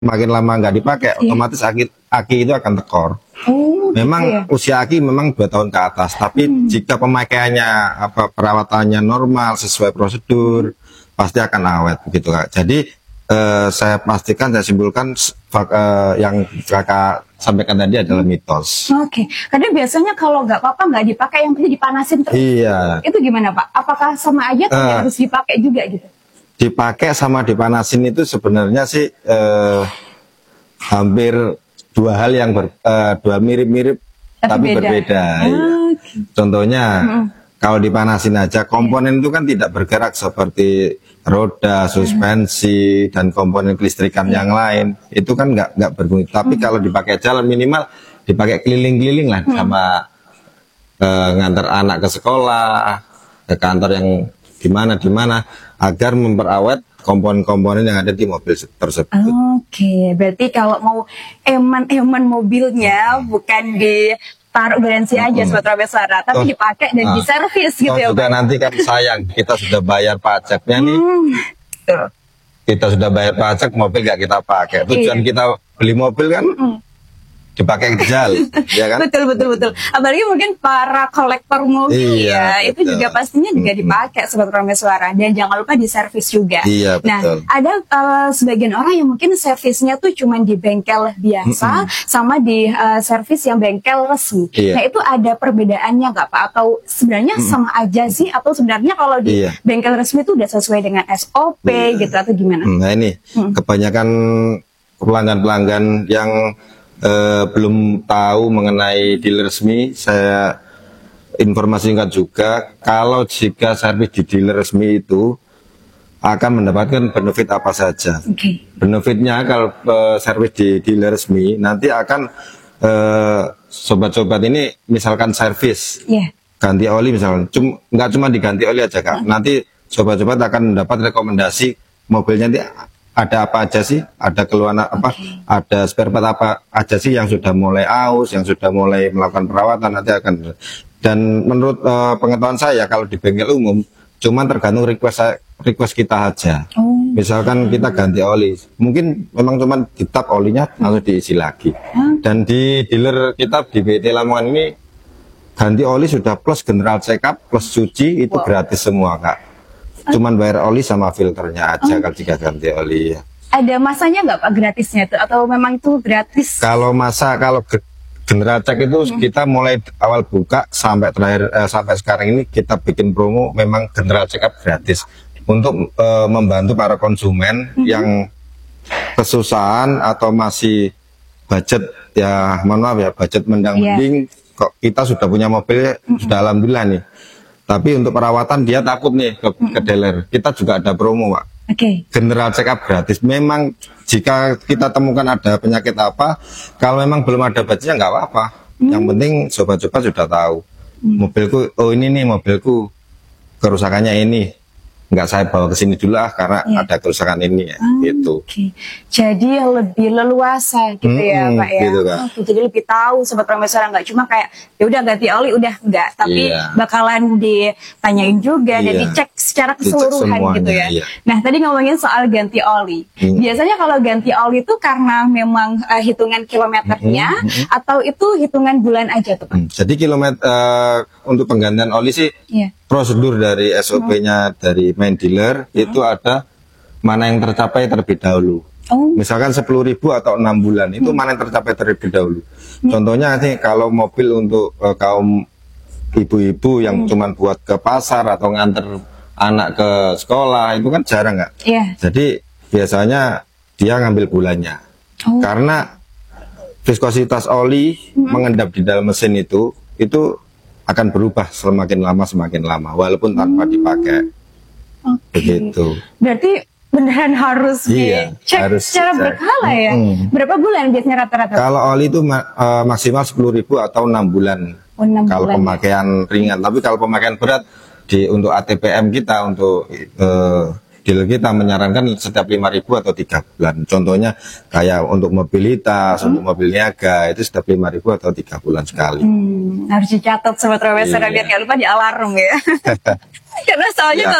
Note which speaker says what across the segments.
Speaker 1: makin lama nggak dipakai, otomatis aki itu akan tekor. Memang usia aki memang 2 tahun ke atas, tapi jika pemakaiannya perawatannya normal sesuai prosedur, pasti akan awet begitu Kak. Jadi saya pastikan, saya simpulkan yang Kakak sampaikan tadi adalah mitos.
Speaker 2: Oke, karena biasanya kalau nggak apa-apa nggak dipakai, yang penting dipanasin terus.
Speaker 1: Iya.
Speaker 2: Itu gimana Pak? Apakah sama aja atau harus dipakai juga gitu?
Speaker 1: Dipakai sama dipanasin itu sebenarnya sih hampir dua hal yang dua mirip-mirip tapi berbeda. Contohnya kalau dipanasin aja, komponen itu kan tidak bergerak seperti roda, suspensi, dan komponen kelistrikan yang lain. Itu kan nggak berbunyi. Tapi kalau dipakai jalan, minimal dipakai keliling-keliling lah, sama ngantar anak ke sekolah, ke kantor yang dimana, agar memperawat komponen-komponen yang ada di mobil tersebut.
Speaker 2: Oke, berarti kalau mau eman mobilnya bukan ditaruh garansi aja Sobat Rameswara, tapi dipakai dan diservis gitu ya
Speaker 1: Pak. Nanti kan sayang, kita sudah bayar pajaknya nih. Kita sudah bayar pajak, mobil nggak kita pakai. Tujuan kita beli mobil kan dipakai jalan, ya kan?
Speaker 2: Betul. Apalagi mungkin para kolektor mobil itu juga pastinya juga dipakai Sobat Rameswara, dan jangan lupa diservis juga. Nah, ada sebagian orang yang mungkin servisnya tuh cuma di bengkel biasa sama di servis yang bengkel resmi. Nah, itu ada perbedaannya nggak Pak? Atau sebenarnya sama aja sih? Atau sebenarnya kalau di bengkel resmi itu udah sesuai dengan SOP gitu atau gimana?
Speaker 1: Nah ini kebanyakan pelanggan-pelanggan yang belum tahu mengenai dealer resmi, saya informasikan juga kalau jika servis di dealer resmi itu akan mendapatkan benefit apa saja. Benefitnya kalau servis di dealer resmi nanti akan sobat-sobat ini misalkan servis ganti oli misalkan, nggak cuma diganti oli aja Kak, nanti sobat-sobat akan mendapat rekomendasi mobilnya nanti ada apa aja sih, ada keluhan apa, ada spare part apa aja sih yang sudah mulai aus, yang sudah mulai melakukan perawatan, nanti akan. Dan menurut pengetahuan saya kalau di bengkel umum cuman tergantung request kita aja. Misalkan kita ganti oli, mungkin memang cuman ditap olinya lalu diisi lagi. Dan di dealer kita di BT Lamongan ini ganti oli sudah plus general check up plus cuci itu gratis semua Kak. Cuman bayar oli sama filternya aja kalau jika ganti oli ya.
Speaker 2: Ada masanya nggak Pak gratisnya itu, atau memang itu gratis?
Speaker 1: Kalau kalau general check itu kita mulai awal buka sampai terakhir sampai sekarang ini kita bikin promo memang general check up gratis untuk membantu para konsumen yang kesusahan atau masih budget ya, mohon maaf ya, budget mendang-mending kok kita sudah punya mobil sudah alhamdulillah nih. Tapi untuk perawatan dia takut nih ke dealer. Kita juga ada promo Pak. General check up gratis. Memang jika kita temukan ada penyakit apa, kalau memang belum ada budgetnya nggak apa-apa. Yang penting sobat-sobat sudah tahu. Mobilku, oh ini nih mobilku kerusakannya ini. Nggak saya bawa ke sini dulu karena ada kerusakan ini ya, gitu.
Speaker 2: Jadi lebih leluasa gitu ya Pak ya.
Speaker 1: Gitu, Kak.
Speaker 2: Jadi lebih tahu Sobat Rameswara, nggak cuma kayak ya udah ganti oli udah enggak, tapi bakalan ditanyain juga dan dicek secara keseluruhan gitu ya. Nah, tadi ngomongin soal ganti oli. Biasanya kalau ganti oli itu karena memang hitungan kilometernya atau itu hitungan bulan aja tuh Pak?
Speaker 1: Jadi kilometer untuk penggantian oli sih prosedur dari SOP-nya dari main dealer itu ada mana yang tercapai terlebih dahulu. Misalkan 10.000 atau 6 bulan itu mana yang tercapai terlebih dahulu. Contohnya nih kalau mobil untuk kaum ibu-ibu yang cuman buat ke pasar atau nganter anak ke sekolah itu kan jarang nggak? Jadi biasanya dia ngambil bulannya. Karena viskositas oli mengendap di dalam mesin itu akan berubah semakin lama walaupun tanpa dipakai. Begitu.
Speaker 2: Berarti beneran harus dicek secara berkala ya. Berapa bulan biasanya rata-rata?
Speaker 1: Kalau oli itu maksimal 10.000 atau 6 bulan. Kalau pemakaian ringan. Tapi kalau pemakaian berat untuk ATPM kita, untuk dealer kita menyarankan setiap 5.000 atau 3 bulan. Contohnya kayak untuk mobilitas, untuk mobil niaga itu setiap 5.000 atau 3 bulan sekali.
Speaker 2: Harus dicatat Sobat Rameswara biar nggak lupa di alarm ya. Karena soalnya kalau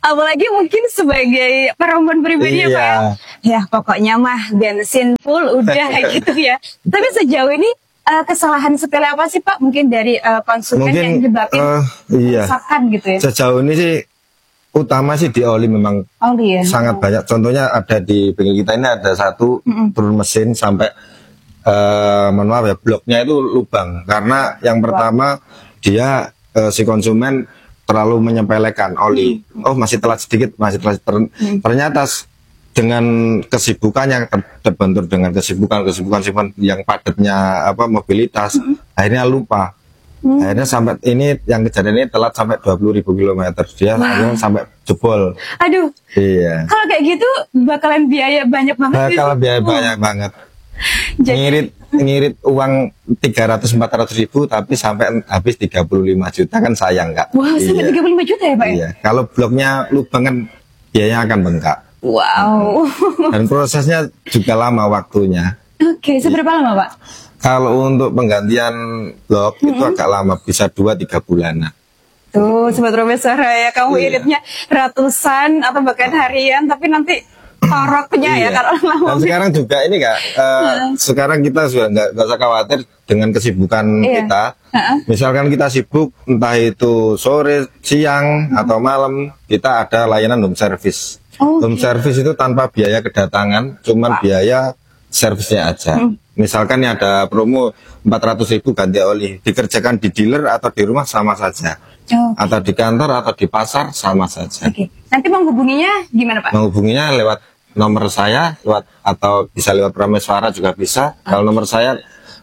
Speaker 2: Apalagi mungkin sebagai perempuan pribadi ya Pak ya. Ya pokoknya mah bensin full udah gitu ya. Tapi sejauh ini kesalahan sepele apa sih Pak mungkin dari konsumen yang menyebabkan kerusakan gitu ya?
Speaker 1: Sejauh ini sih utama sih di oli memang sangat banyak. Contohnya ada di bengkel kita ini ada satu turun mesin sampai mohon maaf ya, bloknya itu lubang karena yang pertama dia si konsumen terlalu menyepelekan oli. Oh masih telat sedikit, masih telat. Ternyata dengan kesibukannya terbentur dengan kesibukan yang padatnya mobilitas, akhirnya lupa. Akhirnya sampai ini yang kejadian ini telat sampai 20.000 kilometer, dia akhirnya sampai jebol.
Speaker 2: Aduh.
Speaker 1: Iya.
Speaker 2: Kalau kayak gitu bakalan biaya banyak banget.
Speaker 1: Bakalan biaya banyak banget. Ngirit uang 300-400 ribu tapi sampai habis 35 juta kan sayang nggak?
Speaker 2: Wah, sampai 35 juta ya Pak?
Speaker 1: Iya. Kalau bloknya lubang kan biayanya akan bengkak.
Speaker 2: Wow.
Speaker 1: Dan prosesnya juga lama waktunya.
Speaker 2: Oke, seberapa lama Pak?
Speaker 1: Kalau untuk penggantian blok itu agak lama, bisa 2-3 bulanan.
Speaker 2: Tuh, Sobat Profesor ya, kamu iritnya ratusan atau bahkan harian, tapi nanti toroknya ya kalau lama.
Speaker 1: Dan sekarang juga ini Kak, sekarang kita sudah nggak usah khawatir dengan kesibukan kita. Misalkan kita sibuk, entah itu sore, siang, atau malam, kita ada layanan home service. Home service itu tanpa biaya kedatangan, cuman biaya servisnya aja. Misalkan nih ada promo 400.000 ganti oli, dikerjakan di dealer atau di rumah sama saja. Atau di kantor atau di pasar sama saja.
Speaker 2: Nanti menghubunginya gimana Pak?
Speaker 1: Menghubunginya lewat nomor saya, atau bisa lewat Prameswara juga bisa. Kalau nomor saya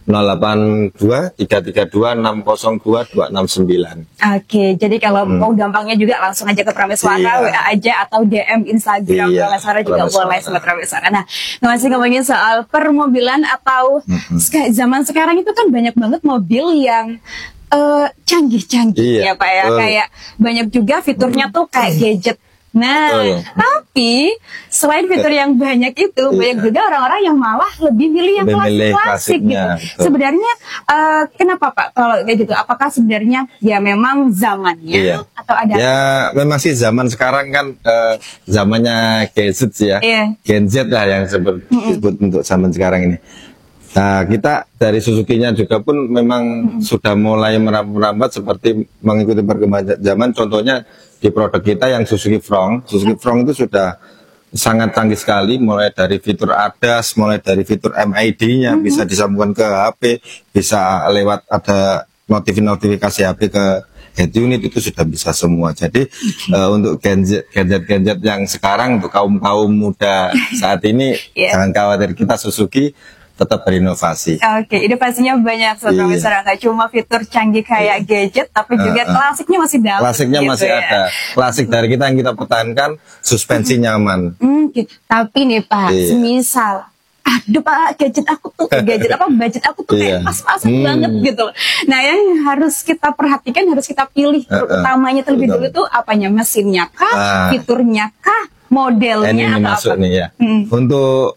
Speaker 1: 082-332-602-269.
Speaker 2: Oke, jadi kalau mau gampangnya juga langsung aja ke Prameswara, WA aja atau DM Instagram Prameswara juga boleh Sobat Prameswara. Nah, masih ngomongin soal permobilan atau zaman sekarang itu kan banyak banget mobil yang canggih-canggih ya Pak ya, kayak banyak juga fiturnya tuh kayak gadget. Nah, tapi selain fitur yang banyak itu, banyak juga orang-orang yang malah lebih milih yang klasik-klasik gitu. Sebenarnya kenapa Pak kalau kayak gitu? Apakah sebenarnya ya memang zamannya atau ada?
Speaker 1: Ya memang sih zaman sekarang kan zamannya gadget ya, Gen Z lah yang disebut untuk zaman sekarang ini. Nah kita dari Suzuki-nya juga pun memang sudah mulai merambat seperti mengikuti perkembangan zaman. Contohnya di produk kita yang Suzuki Front. Suzuki Front itu sudah sangat canggih sekali, mulai dari fitur ADAS, mulai dari fitur MID-nya, bisa disambungkan ke HP, bisa lewat ada notifikasi HP ke head unit, itu sudah bisa semua. Jadi untuk gadget yang sekarang, untuk kaum muda saat ini, jangan khawatir, kita Suzuki tetap berinovasi.
Speaker 2: Oke, inovasinya banyak Sobat Profesor, nggak cuma fitur canggih kayak gadget, tapi juga klasiknya masih dalam.
Speaker 1: Klasiknya gitu masih ada. Klasik dari kita yang kita pertahankan, suspensi nyaman.
Speaker 2: Tapi nih Pak, semisal, aduh Pak, budget aku tuh kayak pas-pasan banget gitu. Nah, yang harus kita perhatikan, harus kita pilih utamanya terlebih dulu tuh apanya, mesinnya kah, fiturnya kah, modelnya
Speaker 1: atau masuk apa? Nih ya. Untuk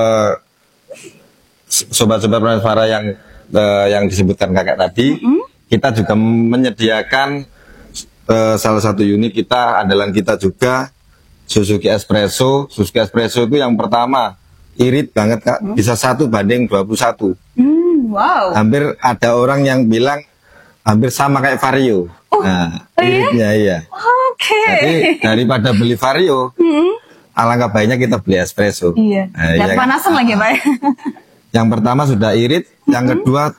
Speaker 1: sobat-sobat Prameswara yang disebutkan kakak tadi, kita juga menyediakan salah satu unit kita, andalan kita juga, Suzuki Espresso. Suzuki Espresso itu yang pertama irit banget Kak, bisa 1:21.
Speaker 2: Wow.
Speaker 1: Hampir ada orang yang bilang hampir sama kayak Vario. Nah, iritnya Jadi daripada beli Vario, alangkah baiknya kita beli Espresso.
Speaker 2: Dan panasan lagi Pak.
Speaker 1: Yang pertama sudah irit, yang kedua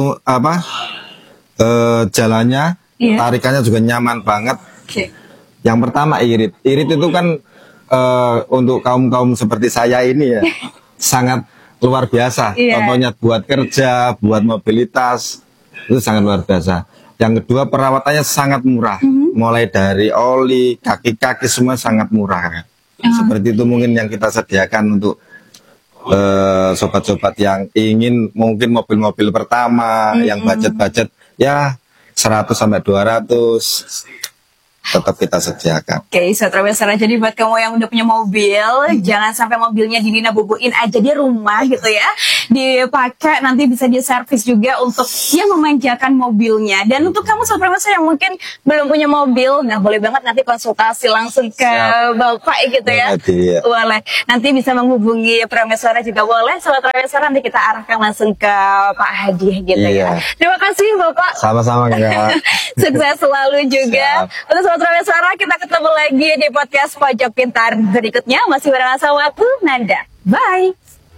Speaker 1: jalannya, tarikannya juga nyaman banget. Yang pertama irit itu kan untuk kaum seperti saya ini ya sangat luar biasa. Contohnya buat kerja, buat mobilitas itu sangat luar biasa. Yang kedua perawatannya sangat murah, mulai dari oli, kaki-kaki semua sangat murah. Seperti itu mungkin yang kita sediakan untuk sobat-sobat yang ingin mungkin mobil-mobil pertama yang budget ya 100 sampai 200 tetap kita sediakan.
Speaker 2: Oke, Sobat Profesor, jadi buat kamu yang udah punya mobil, jangan sampai mobilnya dinina bubuin aja di rumah gitu ya. dipakai, nanti bisa diservis juga untuk yang memanjakan mobilnya. Dan untuk kamu sobat Prameswara yang mungkin belum punya mobil, nah boleh banget nanti konsultasi langsung ke Bapak gitu ya. Boleh. Nanti bisa menghubungi Prameswara juga boleh. Sobat Prameswara nanti kita arahkan langsung ke Pak Hadi gitu ya. Terima kasih Bapak.
Speaker 1: Sama-sama ya.
Speaker 2: Sukses selalu juga. Untuk Sobat Prameswara, kita ketemu lagi di podcast Pojok Pintar berikutnya. Masih bersama saya aku, Nanda. Bye.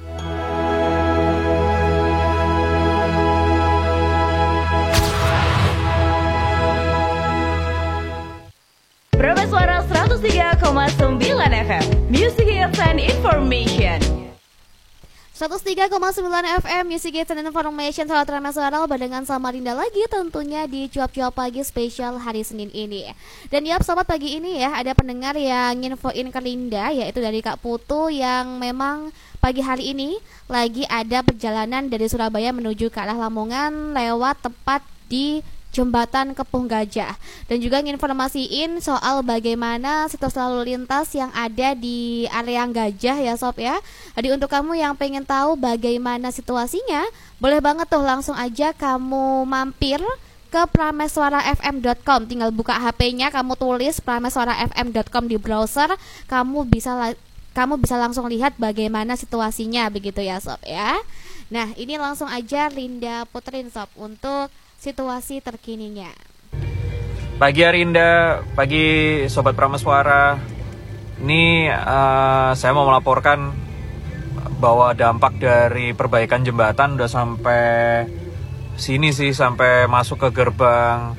Speaker 2: Prameswara 103,9 FM Music Hits and Information.
Speaker 3: 103,9 FM Music Hits and Information. Salat Prameswara barengan sama Rinda lagi tentunya di cuap-cuap pagi spesial hari Senin ini. Dan ya sobat, pagi ini ya ada pendengar yang infoin ke Rinda, yaitu dari Kak Putu yang memang pagi hari ini lagi ada perjalanan dari Surabaya menuju ke arah Lamongan lewat tepat di Jembatan Kepung Gajah, dan juga nginformasiin soal bagaimana situasi lalu lintas yang ada di area Gajah ya sob ya. Jadi untuk kamu yang pengen tahu bagaimana situasinya, boleh banget tuh langsung aja kamu mampir ke prameswarafm.com. Tinggal buka HP-nya, kamu tulis prameswarafm.com di browser, kamu bisa langsung lihat bagaimana situasinya begitu ya sob ya. Nah ini langsung aja Linda puterin sob untuk situasi terkininya.
Speaker 4: Pagi Arinda, pagi Sobat Prameswara. Ini saya mau melaporkan bahwa dampak dari perbaikan jembatan udah sampai sini sih, sampai masuk ke gerbang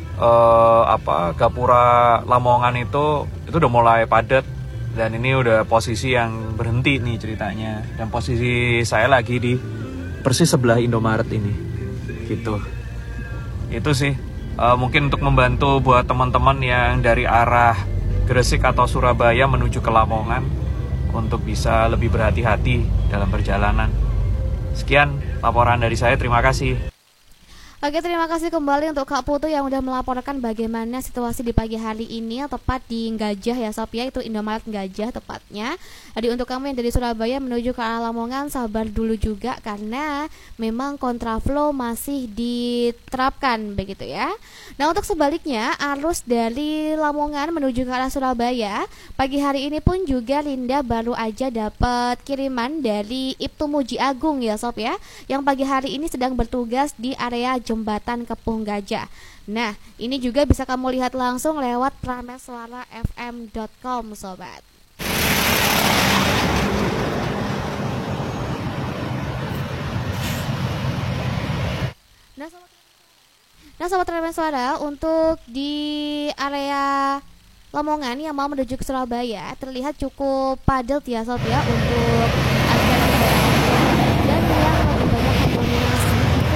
Speaker 4: Gapura Lamongan itu udah mulai padat, dan ini udah posisi yang berhenti nih ceritanya. Dan posisi saya lagi di persis sebelah Indomaret ini, gitu. Itu sih mungkin untuk membantu buat teman-teman yang dari arah Gresik atau Surabaya menuju ke Lamongan untuk bisa lebih berhati-hati dalam perjalanan. Sekian laporan dari saya, terima kasih.
Speaker 3: Oke, terima kasih kembali untuk Kak Putu yang udah melaporkan bagaimana situasi di pagi hari ini tepat di Gajah ya sob ya, itu Indomaret Gajah tepatnya. Jadi untuk kamu yang dari Surabaya menuju ke arah Lamongan, sabar dulu juga karena memang kontraflow masih diterapkan begitu ya. Nah untuk sebaliknya, arus dari Lamongan menuju ke arah Surabaya pagi hari ini pun juga Linda baru aja dapat kiriman dari Ibtu Muji Agung ya sob ya, yang pagi hari ini sedang bertugas di area Jembatan Kepung Gajah. Nah, ini juga bisa kamu lihat langsung lewat prameswarafm.com sobat. Nah, sobat Prameswara, untuk di area Lamongan yang mau menuju ke Surabaya terlihat cukup padat ya sob ya untuk antrian kendaraan, dan yang lebih banyak mendominasi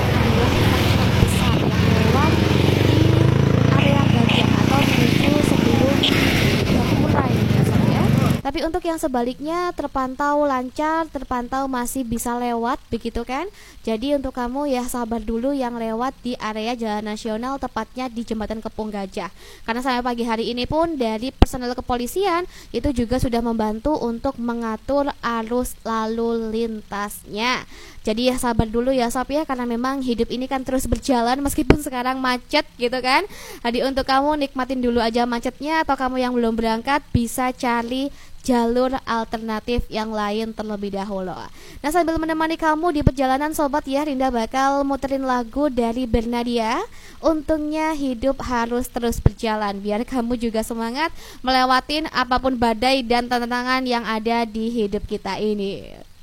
Speaker 3: Tapi untuk yang sebaliknya terpantau lancar, terpantau masih bisa lewat begitu kan. Jadi untuk kamu ya sabar dulu yang lewat di area Jalan Nasional, tepatnya di Jembatan Kepung Gajah. Karena sampai pagi hari ini pun dari personel kepolisian itu juga sudah membantu untuk mengatur arus lalu lintasnya. Jadi ya sabar dulu ya sob ya, karena memang hidup ini kan terus berjalan meskipun sekarang macet gitu kan. Jadi untuk kamu nikmatin dulu aja macetnya, atau kamu yang belum berangkat bisa cari jalur alternatif yang lain terlebih dahulu. Nah sambil menemani kamu di perjalanan sobat ya, Rinda bakal muterin lagu dari Bernadia, Untungnya Hidup Harus Terus Berjalan, biar kamu juga semangat melewatin apapun badai dan tantangan yang ada di hidup kita ini.